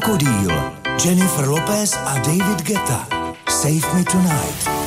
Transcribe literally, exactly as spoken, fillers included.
Krokodýl, Jennifer Lopez a David Guetta. Save Me Tonight.